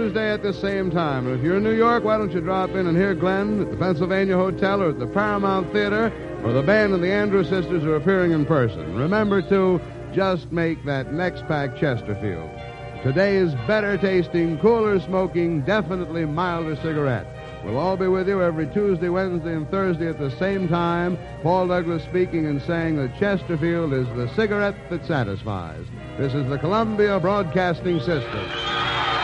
Tuesday at the same time. And if you're in New York, why don't you drop in and hear Glenn at the Pennsylvania Hotel or at the Paramount Theater, where the band and the Andrews Sisters are appearing in person. Remember to just make that next pack Chesterfield. Today's better tasting, cooler smoking, definitely milder cigarette. We'll all be with you every Tuesday, Wednesday, and Thursday at the same time. Paul Douglas speaking and saying that Chesterfield is the cigarette that satisfies. This is the Columbia Broadcasting System.